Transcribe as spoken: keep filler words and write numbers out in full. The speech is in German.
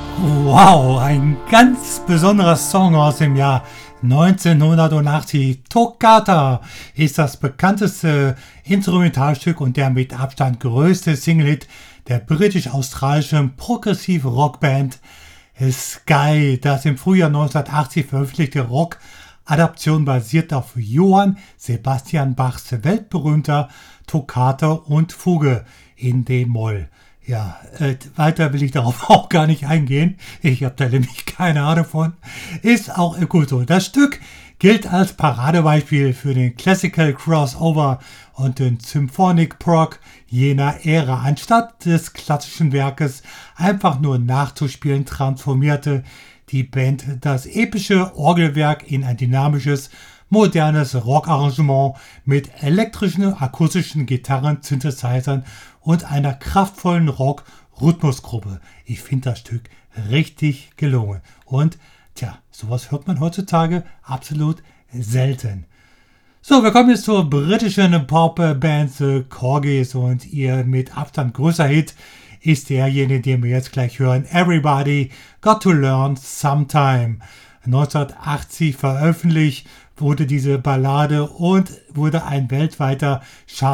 Wow, ein ganz besonderer Song aus dem Jahr neunzehnhundertachtzig. Toccata ist das bekannteste Instrumentalstück und der mit Abstand größte Single-Hit der britisch-australischen Progressive-Rockband Sky. Das im Frühjahr neunzehnhundertachtzig veröffentlichte Rock-Adaption basiert auf Johann Sebastian Bachs weltberühmter Toccata und Fuge in D-Moll. Ja, äh, weiter will ich darauf auch gar nicht eingehen. Ich habe da nämlich keine Ahnung von. Ist auch gut so. Das Stück gilt als Paradebeispiel für den Classical Crossover und den Symphonic Prog jener Ära. Anstatt des klassischen Werkes einfach nur nachzuspielen, transformierte die Band das epische Orgelwerk in ein dynamisches, modernes Rockarrangement mit elektrischen, akustischen Gitarren, Synthesizern und einer kraftvollen Rock-Rhythmusgruppe. Ich finde das Stück richtig gelungen. Und tja, sowas hört man heutzutage absolut selten. So, wir kommen jetzt zur britischen Popband The Corgis und ihr mit Abstand größter Hit ist derjenige, den wir jetzt gleich hören. Everybody Got to Learn Sometime. neunzehnhundertachtzig veröffentlicht wurde diese Ballade und wurde ein weltweiter Chart